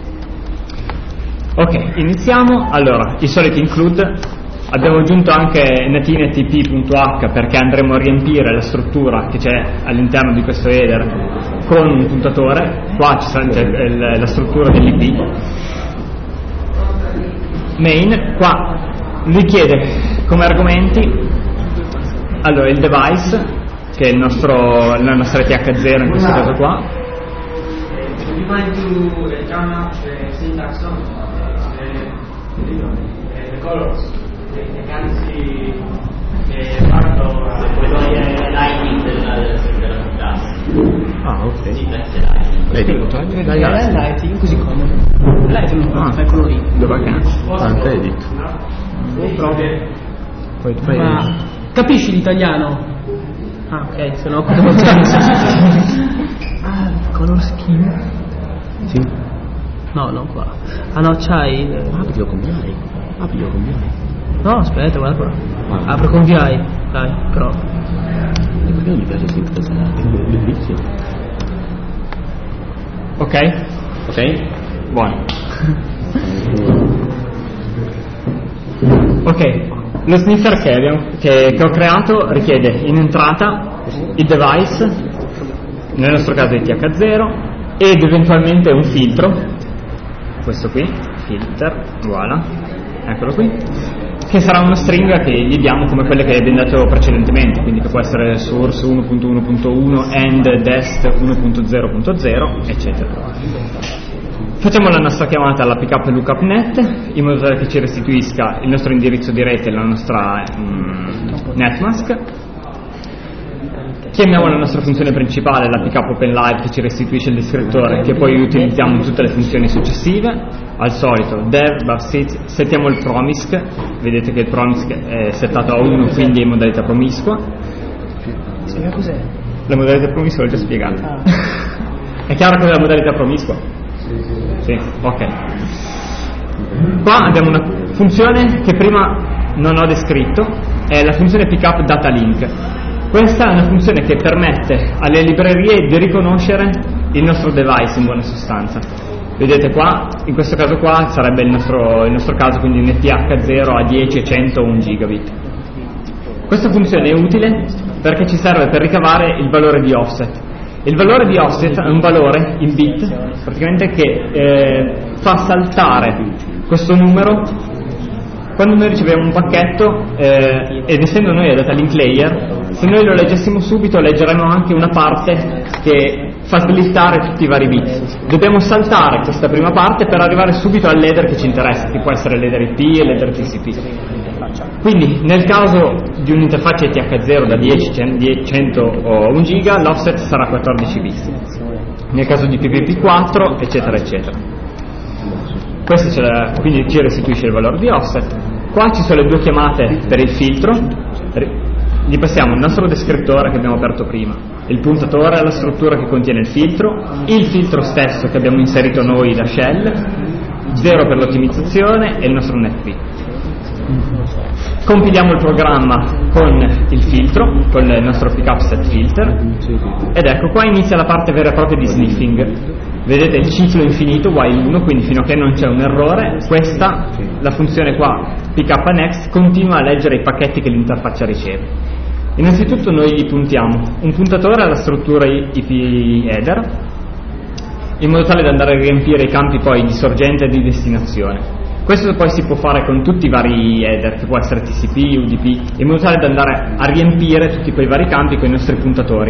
Ok, iniziamo. Allora, i soliti include. Abbiamo aggiunto anche netInetTP.h perché andremo a riempire la struttura che c'è all'interno di questo header con un puntatore. Qua ci sarà la struttura dell'I P. Main, qua lui chiede come argomenti allora il device, che è il nostro, la nostra E T H zero in questo caso qua. Do you mind to uh, turn up the syntax on the colors? I can see the part of the lighting della classe. Ah, ok. Sì, that's the lighting. Vedi, togli La lighting così comodo. Lighting non fa colorito. Dov'è che è? Tanto edit. Poi fai. Ma capisci l'italiano? Ah, ok, se no cosa facciamo? Ah, color scheme. Sì. No, non qua. Ah no, c'hai. Aprilo con V I. Aprilo con V I. No, aspetta, guarda qua. Ah. Apro con V I. Dai, però. E perché non gli piace sempre salare? È bellissimo. Ok? Ok? Buono. Ok, lo sniffer che, abbiamo, che, che ho creato richiede in entrata il device, nel nostro caso I T H zero, ed eventualmente un filtro, questo qui, filter, voilà, eccolo qui, che sarà una stringa che gli diamo come quelle che abbiamo dato precedentemente, quindi che può essere source uno punto uno punto uno, end dest uno punto zero punto zero, eccetera. Facciamo la nostra chiamata alla pickup lookup net in modo tale che ci restituisca il nostro indirizzo di rete e la nostra mm, netmask. Chiamiamo la nostra funzione principale, la pickup open live, che ci restituisce il descrittore che poi utilizziamo in tutte le funzioni successive. Al solito dev set, settiamo il promisc, vedete che il promisc è settato a uno, quindi è in modalità promiscua. Spiega cos'è? La modalità promiscua l'ho già spiegata. Ah. È chiaro cos'è la modalità promiscua? Sì, ok. Qua abbiamo una funzione che prima non ho descritto, è la funzione pickup data link. Questa è una funzione che permette alle librerie di riconoscere il nostro device in buona sostanza. Vedete qua, in questo caso qua sarebbe il nostro, il nostro caso, quindi un E T H zero a dieci, cento o un gigabit. Questa funzione è utile perché ci serve per ricavare il valore di offset. Il valore di offset è un valore in bit praticamente che eh, fa saltare questo numero quando noi riceviamo un pacchetto eh, ed essendo noi a data link layer, se noi lo leggessimo subito leggeremo anche una parte che fa slittare tutti i vari bit. Dobbiamo saltare questa prima parte per arrivare subito all'header che ci interessa, che può essere l'header I P e l'header T C P. Quindi nel caso di un'interfaccia E T H zero da dieci, cento o un giga, l'offset sarà quattordici bit. Nel caso di P P P quattro, eccetera, eccetera. Questo ce la, quindi ci restituisce il valore di offset. Qua ci sono le due chiamate per il filtro. Gli passiamo il nostro descrittore che abbiamo aperto prima, il puntatore alla struttura che contiene il filtro, il filtro stesso che abbiamo inserito noi da shell, zero per l'ottimizzazione e il nostro netp. Compiliamo il programma con il filtro, con il nostro pickup set filter, ed ecco qua inizia la parte vera e propria di sniffing. Vedete il ciclo infinito while uno, quindi fino a che non c'è un errore, questa, la funzione qua pickup next, continua a leggere i pacchetti che l'interfaccia riceve. Innanzitutto noi gli puntiamo un puntatore alla struttura I P header, in modo tale da andare a riempire i campi poi di sorgente e di destinazione. Questo poi si può fare con tutti i vari header, che può essere T C P, U D P, in modo tale da andare a riempire tutti quei vari campi con i nostri puntatori.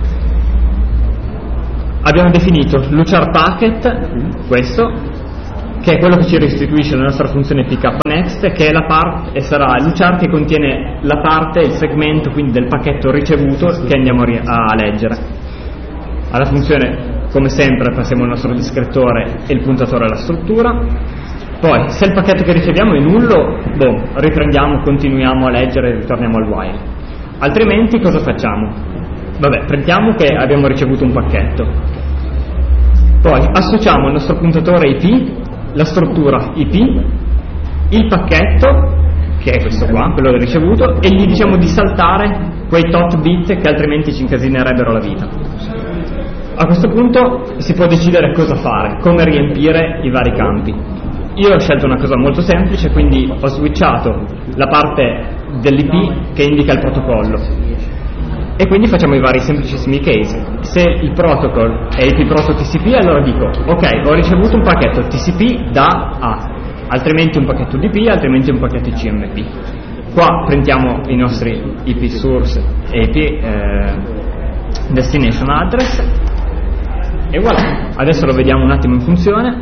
Abbiamo definito l'U-char packet, questo, che è quello che ci restituisce la nostra funzione pkNext, che è la parte, e sarà l'U-char che contiene la parte, il segmento quindi del pacchetto ricevuto che andiamo a, ri- a leggere. Alla funzione, come sempre, passiamo il nostro descrittore e il puntatore alla struttura. Poi, se il pacchetto che riceviamo è nullo, boh, riprendiamo, continuiamo a leggere e ritorniamo al while. Altrimenti cosa facciamo? Vabbè, prendiamo che abbiamo ricevuto un pacchetto. Poi associamo al nostro puntatore I P la struttura I P, il pacchetto, che è questo qua, quello del ricevuto, e gli diciamo di saltare quei tot bit che altrimenti ci incasinerebbero la vita. A questo punto si può decidere cosa fare, come riempire i vari campi. Io ho scelto una cosa molto semplice, quindi ho switchato la parte dell'I P che indica il protocollo. E quindi facciamo i vari semplicissimi case. Se il protocol è I P proto T C P, allora dico ok, ho ricevuto un pacchetto T C P da A, altrimenti un pacchetto U D P, altrimenti un pacchetto C M P. Qua prendiamo i nostri I P source e I P eh, destination address e voilà, adesso lo vediamo un attimo in funzione.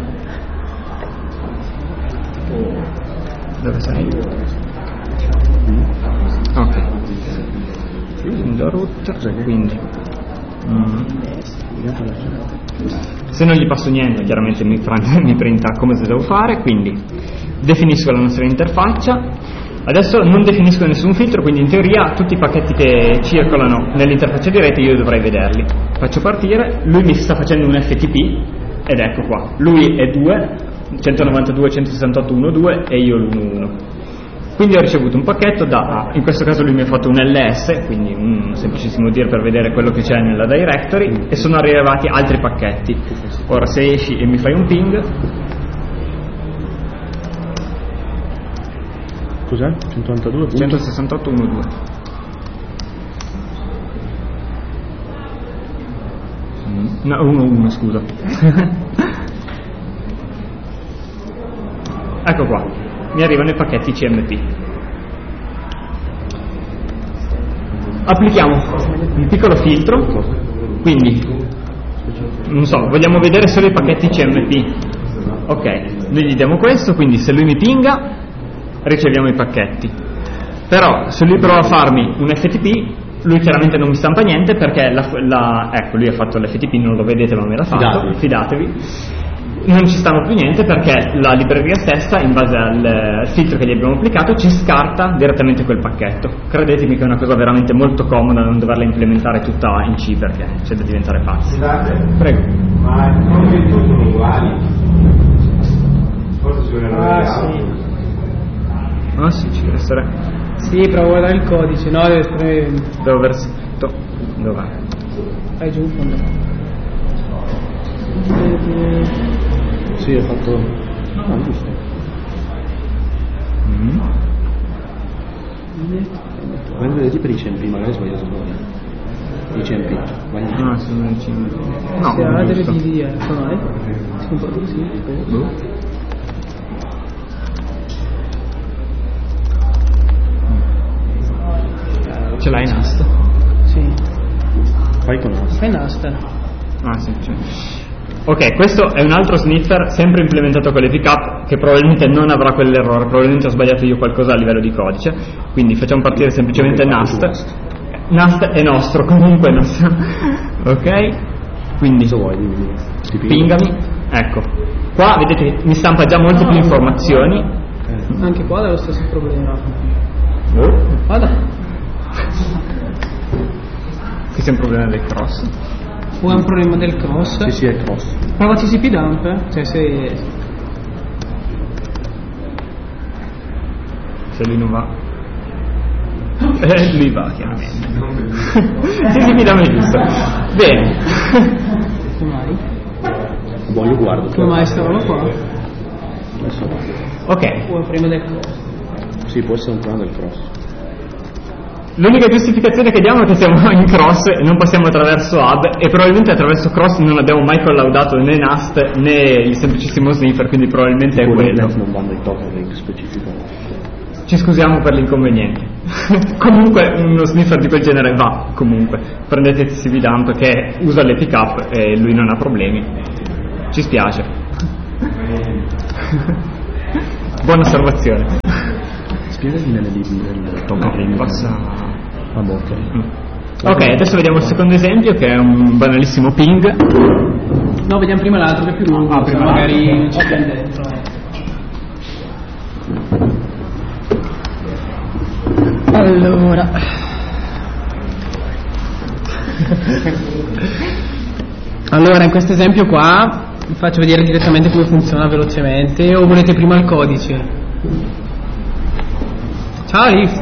Dove sei? Ok, da root, quindi mm. se non gli passo niente chiaramente mi, mi printa come se devo fare, quindi definisco la nostra interfaccia. Adesso non definisco nessun filtro, quindi in teoria tutti i pacchetti che circolano nell'interfaccia di rete io dovrei vederli. Faccio partire, lui mi sta facendo un F T P ed ecco qua, lui è due, centonovantadue, centosessantotto, uno, due e io l'uno, uno. Quindi ho ricevuto un pacchetto da A, in questo caso lui mi ha fatto un L S, quindi un semplicissimo dir per vedere quello che c'è nella directory, e sono arrivati altri pacchetti. Ora se esci e mi fai un ping, cos'è? centonovantadue? centosessantotto, uno, due. No, uno, uno, scusa. Ecco qua, mi arrivano i pacchetti C M P. Applichiamo un piccolo filtro, quindi non so, vogliamo vedere solo i pacchetti C M P. Ok, noi gli diamo questo, quindi se lui mi pinga riceviamo i pacchetti. Però se lui prova a farmi un F T P, lui chiaramente non mi stampa niente perché la, la, ecco, lui ha fatto l'F T P, non lo vedete ma me l'ha fatto, fidatevi. fidatevi. Non ci stanno più niente perché la libreria stessa, in base al filtro che gli abbiamo applicato, ci scarta direttamente quel pacchetto. Credetemi che è una cosa veramente molto comoda non doverla implementare tutta in C perché c'è da diventare pazzi. Scusate, prego. Ma i nomi di tutti sono uguali? Forse sono Ah sì. Ah sì, ci deve essere. Sì, provo a guardare il codice, no, deve essere. Devo aver scritto. Dov'è? Vai giù in fondo. Sì, ho fatto. Ah, giusto. Mm. Voglio vedere per i C M P, magari ho sbagliato noi. I C M P. Ah, sono in cima. No, Se ha non delle giusto. D V D, come mai? Si comporta così? Boh. Ce l'hai in asta? Sì. Fai con us. Fai nasta. Ah sì, c'è. Ok, questo è un altro sniffer sempre implementato con le pickup che probabilmente non avrà quell'errore, probabilmente ho sbagliato io qualcosa a livello di codice, quindi facciamo partire semplicemente Nast. Nast è nostro comunque, non so. Ok? Quindi pingami, ecco. Qua vedete mi stampa già molte più informazioni. Anche qua è lo stesso problema. Oh. Guarda. Qui c'è un problema del cross. O è un problema del cross? Sì, sì, è cross. Prova T C P dump, eh? Cioè se... Se lui non va. Eh, lui va chiaramente. T C P dump è giusto. Bene. Come mai? Boh, io guardo. Come mai sta roba qua? Adesso. Ok. O è un problema del cross? Sì, può essere un problema del cross. L'unica giustificazione che diamo è che siamo in cross e non passiamo attraverso hub, e probabilmente attraverso cross non abbiamo mai collaudato né Nast né il semplicissimo sniffer, quindi probabilmente è quello. Non vanno i token specifico. Ci scusiamo per l'inconveniente. Comunque uno sniffer di quel genere va, comunque. Prendete T C V Dump che usa le pick up e lui non ha problemi. Ci spiace. Buona osservazione. Spiegami nelle libri del token. Passa. Ah, boh, ok. Mm. Ok, adesso vediamo il secondo esempio che è un banalissimo ping. No, vediamo prima l'altro che è più lungo, ah, prima magari l'altro. non ci okay. dentro. Allora. Allora, in questo esempio qua vi faccio vedere direttamente come funziona velocemente, o volete prima il codice? Ciao Liv.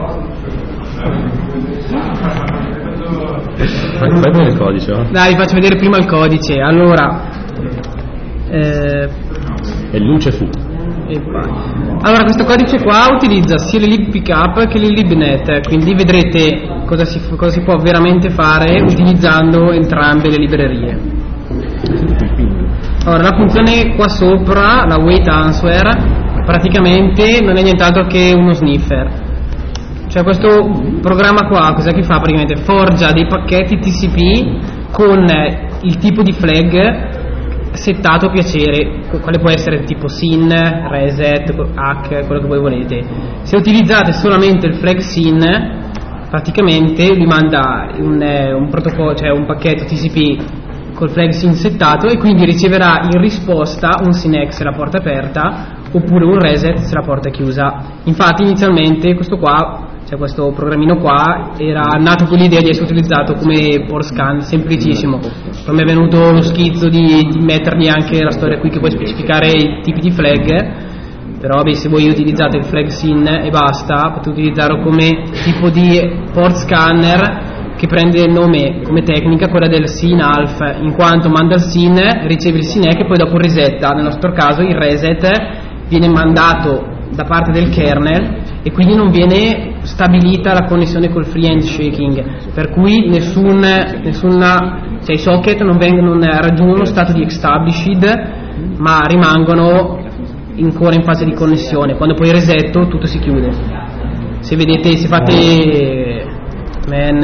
Fai vedere il codice, no? Dai, vi faccio vedere prima il codice. Allora, eh, e luce fu. e vai. Allora, questo codice qua utilizza sia le lib pickup che le libnet, quindi vedrete cosa si, cosa si può veramente fare utilizzando entrambe le librerie. Allora, la funzione qua sopra, la wait answer, praticamente non è nient'altro che uno sniffer. Cioè questo programma qua cosa che fa? Praticamente forgia dei pacchetti T C P con il tipo di flag settato a piacere, quale può essere tipo sin, reset, hack, quello che voi volete. Se utilizzate solamente il flag sin, praticamente vi manda un, un protocollo, cioè un pacchetto T C P col flag sin settato, e quindi riceverà in risposta un sin hack se la porta è aperta, oppure un reset se la porta è chiusa. Infatti inizialmente questo qua, cioè questo programmino qua, era nato con l'idea di essere utilizzato come port scan, semplicissimo. Poi mi è venuto lo schizzo di, di mettergli anche la storia qui che puoi specificare i tipi di flag, però vabbè, se voi utilizzate il flag sin e basta, potete utilizzarlo come tipo di port scanner che prende il nome come tecnica quella del sin alf, in quanto manda il sin, riceve il sin hack e poi dopo resetta. Nel nostro caso il reset viene mandato da parte del kernel e quindi non viene stabilita la connessione col free handshaking, per cui nessun, nessuna, cioè i socket non, vengono, non raggiungono lo stato di established, ma rimangono ancora in fase di connessione. Quando poi resetto tutto si chiude. Se vedete, se fate man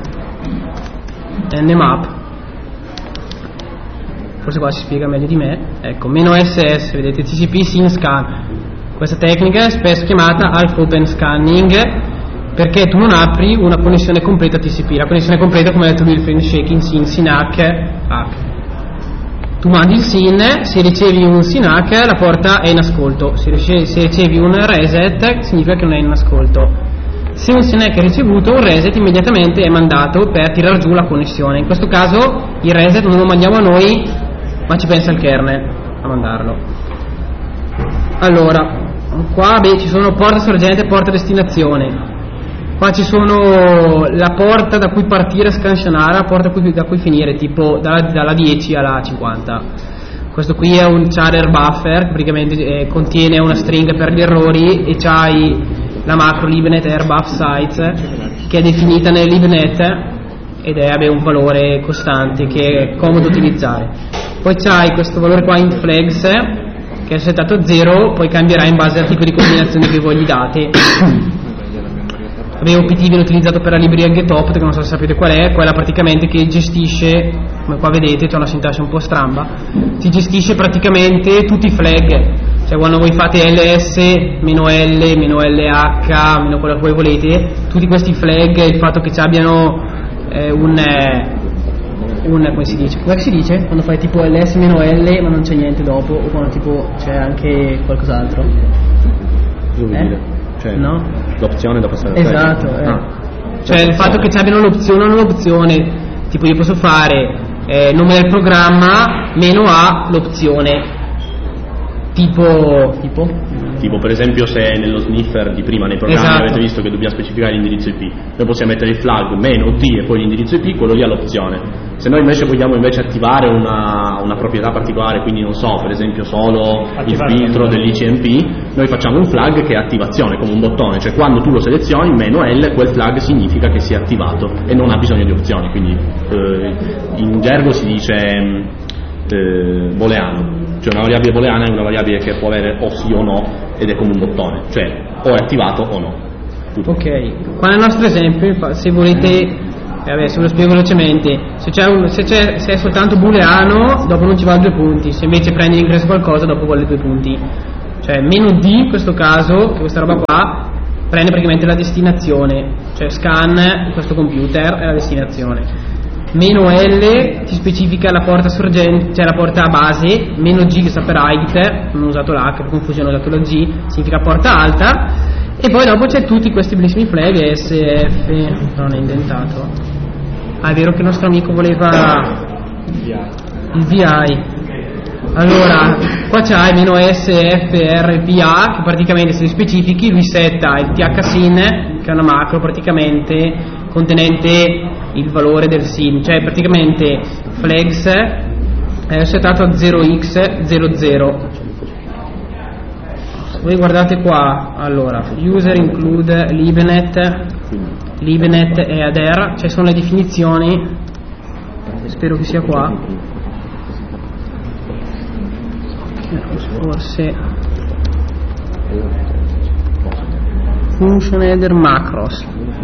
nmap, forse qua si spiega meglio di me, ecco, meno ss, vedete T C P sin scan. Questa tecnica è spesso chiamata half open scanning, perché tu non apri una connessione completa T C P. La connessione completa, come ha detto lui, il frame shaking, sin, sin hack, hack. Tu mandi il sin, se ricevi un sin hack la porta è in ascolto, se ricevi, se ricevi un reset significa che non è in ascolto. Se un sin hack è ricevuto, un reset immediatamente è mandato per tirar giù la connessione. In questo caso il reset non lo mandiamo a noi, ma ci pensa il kernel a mandarlo. Allora, qua beh, ci sono porta sorgente e porta destinazione. Qua ci sono la porta da cui partire, scansionare, la porta da cui finire, tipo dalla, dalla dieci alla cinquanta. Questo qui è un char buffer che praticamente eh, contiene una string per gli errori, e c'hai la macro libnet airbuff sites che è definita nel libnet ed è vabbè, un valore costante che è comodo utilizzare. Poi c'hai questo valore qua int flags che è settato a zero, poi cambierà in base al tipo di combinazione che voi gli date. Avevo O P T viene utilizzato per la libreria getopt, che non so se sapete qual è, quella praticamente che gestisce, come qua vedete c'è una sintassi un po' stramba, si gestisce praticamente tutti i flag, cioè quando voi fate ls, meno l, meno lh, meno quello che voi volete, tutti questi flag, il fatto che ci abbiano eh, un, eh, un, come si dice, come si dice? Quando fai tipo ls meno l ma non c'è niente dopo, o quando tipo c'è anche qualcos'altro. Eh? Cioè, no? l'opzione da passare esatto, eh. ah. Cioè il fatto che ci abbiano l'opzione o non l'opzione, tipo io posso fare eh, nome del programma meno a l'opzione, tipo tipo tipo per esempio se nello sniffer di prima nei programmi esatto. avete visto che dobbiamo specificare l'indirizzo I P, noi possiamo mettere il flag meno D e poi l'indirizzo I P, quello lì è l'opzione. Se noi invece vogliamo invece attivare una, una proprietà particolare, quindi non so, per esempio solo attivare il filtro dell'I C M P, noi facciamo un flag che è attivazione, come un bottone, cioè quando tu lo selezioni meno L, quel flag significa che sia attivato e non ha bisogno di opzioni, quindi eh, in gergo si dice eh, booleano, cioè una variabile booleana è una variabile che può avere o sì o no ed è come un bottone, cioè o è attivato o no. Tutto. Ok, qua nel nostro esempio, se volete, eh, vabbè, se ve lo spiego velocemente, se, c'è un, se, c'è, se è soltanto booleano dopo non ci va due punti, se invece prende in ingresso qualcosa dopo vuole due punti, cioè meno D in questo caso, che questa roba qua prende praticamente la destinazione, cioè scan questo computer è la destinazione. Meno L ti specifica la porta sorgente, cioè la porta base, meno G che sta per height, non ho usato l'H per confusione, ho usato la G, significa porta alta, e poi dopo c'è tutti questi bellissimi flag S F, non è indentato. Ah, è vero che il nostro amico voleva il V I. Allora, qua c'hai meno S F R P A, che praticamente se li specifichi lui setta il thsin, che è una macro praticamente contenente il valore del sin, cioè praticamente flags è settato a zero x zero zero. Voi guardate qua, allora user include libnet, libnet e adder, cioè sono le definizioni, spero che sia qua, forse function header macros.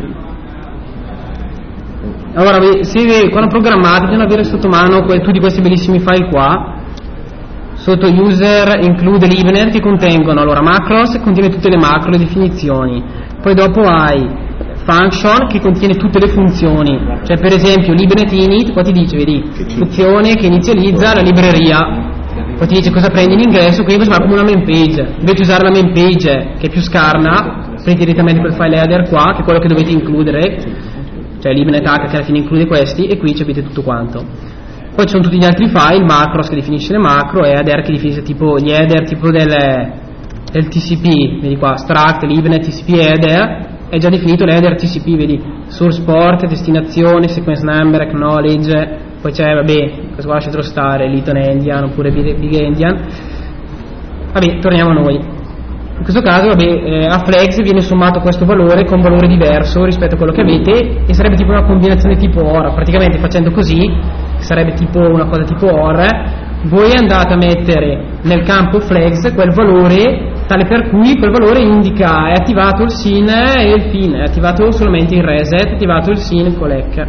Allora, se quando programmate bisogna avere sotto mano que- tutti questi bellissimi file qua, sotto user include libnet, che contengono allora macros, che contiene tutte le macro, le definizioni, poi dopo hai function che contiene tutte le funzioni, cioè per esempio libnet init, qua ti dice, vedi, funzione che inizializza la libreria, poi ti dice cosa prendi in ingresso, quindi va come una main page, invece di usare la main page che è più scarna, prendi direttamente quel file header qua, che è quello che dovete includere, cioè libnet h che alla fine include questi, e qui capite tutto quanto. Poi ci sono tutti gli altri file, macros che definisce le macro, e header che definisce tipo gli header tipo del, del T C P, vedi qua, struct, libnet, T C P header, è già definito l'header T C P, vedi, source port, destinazione, sequence number, acknowledge, poi c'è, vabbè, questo qua lasciatelo stare, Little Endian oppure Big, Big Endian. Vabbè, torniamo a noi. In questo caso, vabbè, eh, a flags viene sommato questo valore con un valore diverso rispetto a quello che avete, e sarebbe tipo una combinazione tipo or, praticamente facendo così, sarebbe tipo una cosa tipo or, voi andate a mettere nel campo flags quel valore tale per cui quel valore indica è attivato il sin e il fin, è attivato solamente il reset, è attivato il sin e il collect.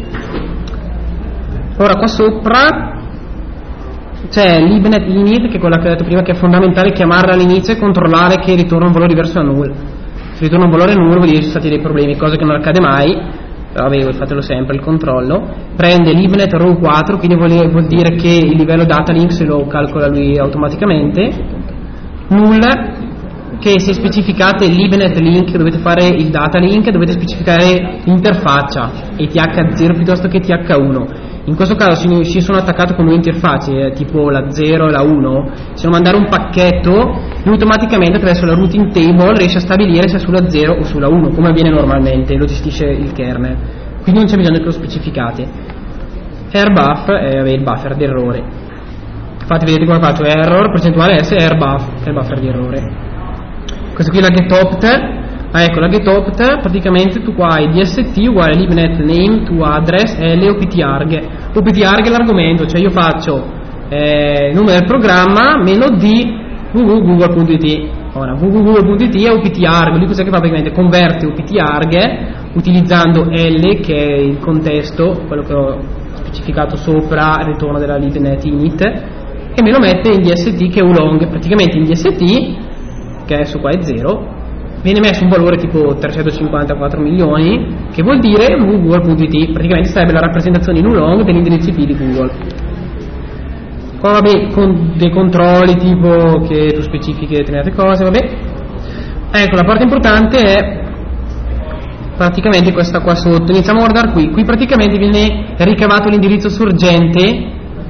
Ora qua sopra c'è libnet init, che è quella che ho detto prima, che è fondamentale chiamarla all'inizio e controllare che ritorna un valore diverso da null. Se ritorna un valore null vuol dire che ci sono stati dei problemi, cosa che non accade mai, però vabbè, voi fatelo sempre il controllo. Prende libnet row quattro, quindi vuol, vuol dire che il livello data link se lo calcola lui automaticamente. Null, che se specificate il libnet link dovete fare il data link, dovete specificare l'interfaccia, e T H zero piuttosto che T H uno. In questo caso si, si sono attaccato con due interfacce, eh, tipo la zero e la uno, se non mandare un pacchetto, lui automaticamente attraverso la routing table riesce a stabilire se è sulla zero o sulla uno, come avviene normalmente, lo gestisce il kernel, quindi non c'è bisogno che lo specificate. Airbuff è eh, il buffer di errore, infatti vedete come faccio, error, percentuale S, airbuff, è il buffer di errore. Questa qui è la getopt. Ah, ecco, la getopt, praticamente tu qua hai D S T uguale libnet name to address L optarg. Optarg è l'argomento, cioè io faccio eh, nome del programma meno d www punto it. Ora www punto it è optarg, lui cos'è che fa? Praticamente converte optarg utilizzando L, che è il contesto, quello che ho specificato sopra, il ritorno della libnet init, e me lo mette in D S T che è ulong. Praticamente in D S T, che adesso qua è zero, viene messo un valore tipo trecentocinquantaquattro milioni, che vuol dire www punto it, praticamente sarebbe la rappresentazione in ulong dell'indirizzo I P di Google. Qua vabbè, con dei controlli tipo che tu specifichi determinate cose, vabbè. Ecco, la parte importante è praticamente questa qua sotto. Iniziamo a guardare qui, qui praticamente viene ricavato l'indirizzo sorgente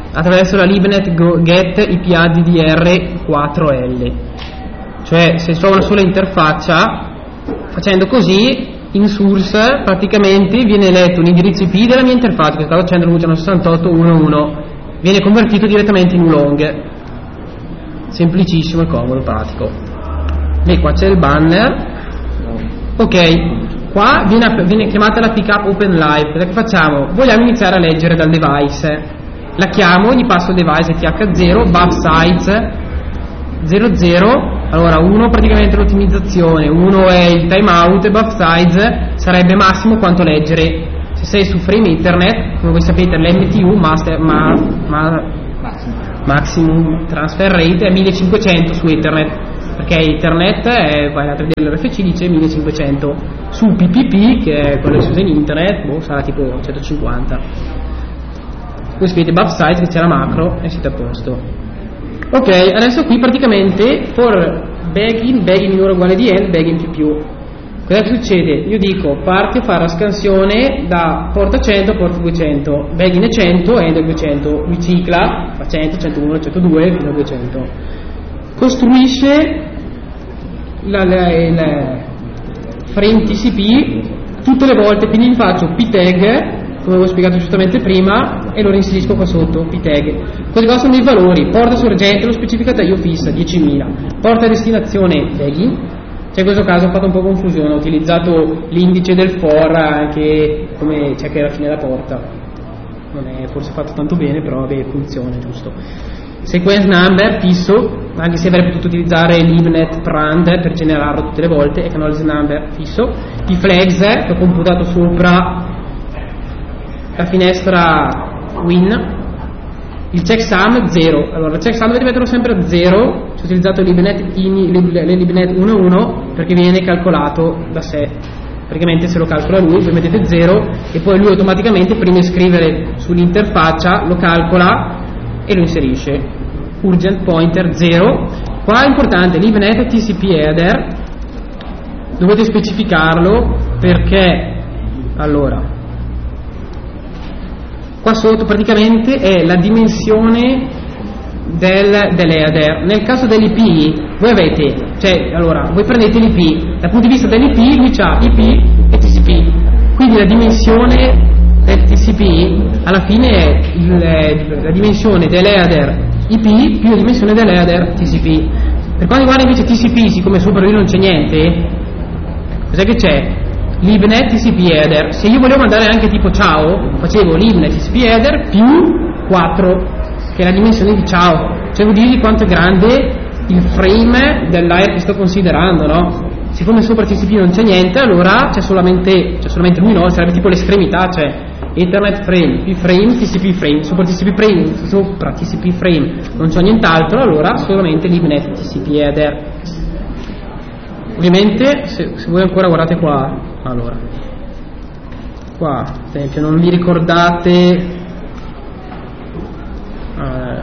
attraverso la libnet get I P A D D R quattro L, cioè se so una sola interfaccia, facendo così in source praticamente viene letto un indirizzo I P della mia interfaccia, che sta facendo il centosessantotto punto uno punto uno, viene convertito direttamente in ulong, semplicissimo e comodo, pratico. Beh, qua c'è il banner. Ok, qua viene, viene chiamata la pickup open live. Cosa che facciamo? Vogliamo iniziare a leggere dal device, la chiamo, gli passo il device T H zero, buff size zero zero. Allora uno praticamente l'ottimizzazione, uno è il timeout e buff size sarebbe massimo quanto leggere. Se sei su frame internet, come voi sapete l'M T U, master, ma, ma, maximum transfer rate, è millecinquecento su internet, perché internet è, vai a vedere l'R F C, dice millecinquecento, su P P P, che è quello che si usa in internet, boh, sarà tipo centocinquanta. Voi scrivete buff size, che c'è la macro e siete a posto. Ok, adesso qui praticamente for begin, begin minore uguale di end, begin più più. Cosa succede? Io dico parti a fare la scansione da porta cento a porta duecento, begin è cento, end è duecento, ricicla, fa cento, centouno, centodue fino a duecento. Costruisce la, la, il frame T C P tutte le volte, quindi gli faccio ptag, come avevo spiegato giustamente prima, e lo inserisco qua sotto, ptag. Questi qua sono i valori: porta sorgente, lo specificata io fissa, diecimila, porta destinazione, begin. Cioè in questo caso ho fatto un po' confusione, ho utilizzato l'indice del for anche come c'è che alla fine la porta, non è forse fatto tanto bene, però vabbè, funziona, giusto. Sequence number fisso, anche se avrei potuto utilizzare libnet prand per generarlo tutte le volte, e acknowledge number fisso. I flags che ho computato sopra la finestra win. Il checksum zero, allora il checksum dovete metterlo sempre a zero. Ci ho utilizzato libnet ini, le libnet uno punto uno perché viene calcolato da sé, praticamente se lo calcola lui voi mettete zero e poi lui automaticamente prima di scrivere sull'interfaccia lo calcola e lo inserisce. Urgent pointer zero. Qua è importante libnet T C P header, dovete specificarlo perché allora qua sotto praticamente è la dimensione del, dell'header. Nel caso dell'I P voi avete, cioè allora voi prendete l'I P, dal punto di vista dell'I P lui ha I P e T C P, quindi la dimensione del T C P alla fine è il, la dimensione dell'header I P più la dimensione dell'header T C P. Per quanto riguarda invece T C P, siccome sopra lui non c'è niente, cos'è che c'è? Libnet T C P header. Se io volevo mandare anche tipo ciao, facevo libnet T C P header più quattro, che è la dimensione di ciao, cioè vuol dire di quanto è grande il frame del layer che sto considerando, no? Siccome sopra T C P non c'è niente, allora c'è solamente, c'è solamente lui, no? Sarebbe tipo l'estremità, cioè Ethernet frame, P frame, T C P frame. Sopra T C P frame, sopra T C P frame non c'è nient'altro, allora solamente libnet T C P header. Ovviamente se, se voi ancora guardate qua, allora qua ad esempio non vi ricordate eh,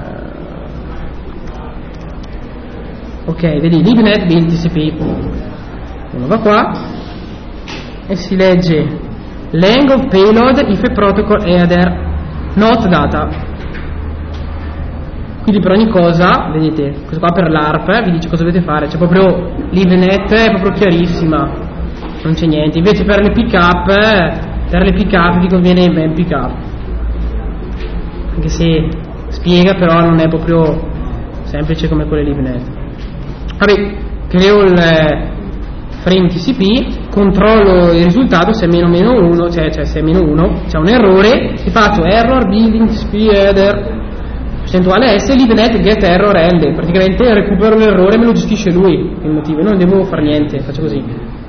ok, vedi libnet build T C P, uno va qua e si legge lang of payload if a protocol header not data. Quindi per ogni cosa, vedete, questo qua per l'A R P vi dice cosa dovete fare, c'è proprio l'Ivnet, è proprio chiarissima, non c'è niente. Invece per le pick up, per le pick up vi conviene ben pick up, anche se spiega, però non è proprio semplice come quelle l'Ivnet. Vabbè, creo il frame T C P, controllo il risultato, se è meno meno uno, cioè, cioè se è meno uno, c'è un errore, e faccio error building T C P header percentuale S, libnet get error end, praticamente recupero l'errore e me lo gestisce lui il motivo, io non devo fare niente, faccio così.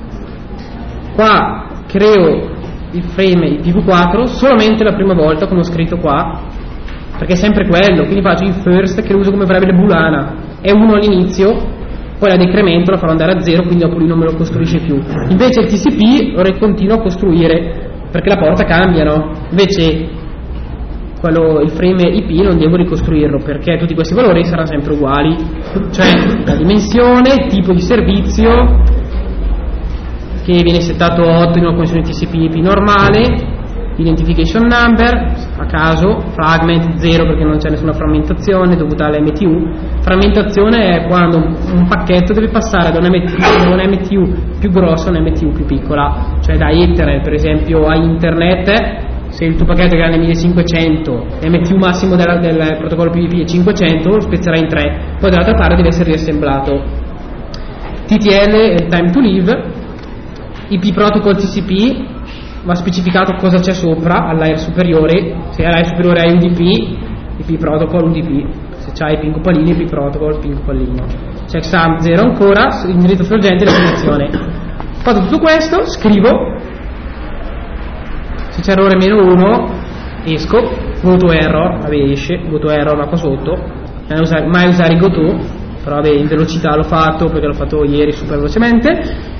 Qua creo il frame I P v quattro solamente la prima volta, come ho scritto qua, perché è sempre quello, quindi faccio il first che lo uso come variabile booleana, è uno all'inizio, poi la decremento, la farò andare a zero, quindi dopo lui non me lo costruisce più. Invece il T C P ora continuo a costruire perché la porta cambia, no? Invece quello, il frame I P non devo ricostruirlo perché tutti questi valori saranno sempre uguali, cioè la dimensione, il tipo di servizio che viene settato otto in una connessione T C P I P normale, identification number, a caso, fragment zero perché non c'è nessuna frammentazione dovuta all'M T U. Frammentazione è quando un pacchetto deve passare da un M T U, da un M T U più grosso a un M T U più piccola, cioè da Ethernet per esempio a Internet. Se il tuo pacchetto è grande millecinquecento, l'M T U massimo del, del protocollo P V P è cinquecento, lo spezzerai in tre, poi dall'altra parte deve essere riassemblato. T T L è il time to live. I P protocol T C P va specificato cosa c'è sopra al superiore. Se all'air superiore hai U D P, I P protocol U D P, se c'hai ping pallino, I P protocol ping pallino. Checksum zero ancora, indirizzo sorgente e destinazione. Fatto tutto questo, scrivo. Se c'è errore meno uno, esco, voto error, vabbè esce, voto error là qua sotto, mai usare, mai usare i goto, però vabbè in velocità l'ho fatto perché l'ho fatto ieri super velocemente.